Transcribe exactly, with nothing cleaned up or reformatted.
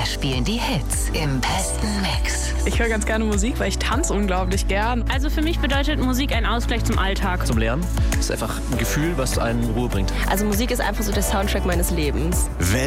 spielen die Hits im besten Mix. Ich höre ganz gerne Musik, weil ich tanze unglaublich gern. Also für mich bedeutet Musik ein Ausgleich zum Alltag. Zum Lernen. Das ist einfach ein Gefühl, was einen Ruhe bringt. Also Musik ist einfach so der Soundtrack meines Lebens.